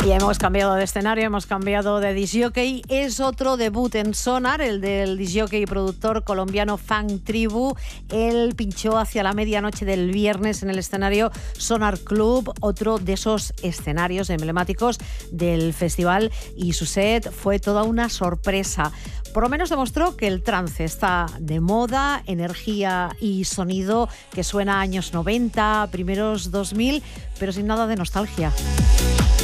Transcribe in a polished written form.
Y hemos cambiado de escenario, hemos cambiado de disc-jockey. Es otro debut en Sonar, el del disc-jockey y productor colombiano Funk Tribu. Él pinchó hacia la medianoche del viernes en el escenario Sonar Club, otro de esos escenarios emblemáticos del festival, y su set fue toda una sorpresa. Por lo menos demostró que el trance está de moda, energía y sonido que suena a años 90, primeros 2000, pero sin nada de nostalgia.